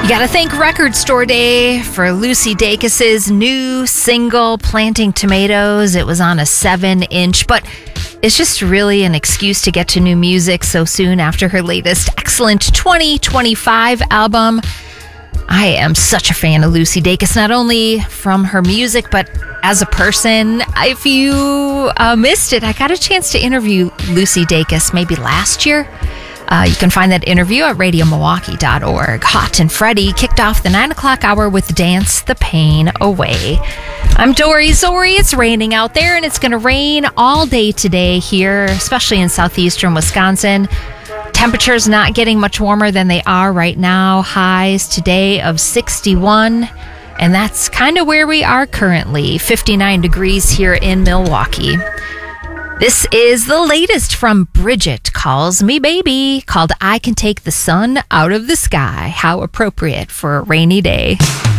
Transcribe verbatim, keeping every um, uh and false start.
Gotta thank Record Store Day for Lucy Dacus's new single, Planting Tomatoes. It was on a seven inch, but it's just really an excuse to get to new music so soon after her latest excellent twenty twenty-five album. I am such a fan of Lucy Dacus, not only from her music, but as a person. If you uh, missed it, I got a chance to interview Lucy Dacus maybe last year. Uh, you can find that interview at radio milwaukee dot org. Hot and Freddie kicked off the nine o'clock hour with Dance the Pain Away. I'm Dory Zori. It's raining out there, and it's going to rain all day today here, especially in southeastern Wisconsin. Temperatures not getting much warmer than they are right now. Highs today of sixty-one, and that's kind of where we are currently. fifty-nine degrees here in Milwaukee. This is the latest from Bridget Calls Me Baby, called I Can Take the Sun Out of the Sky. How appropriate for a rainy day.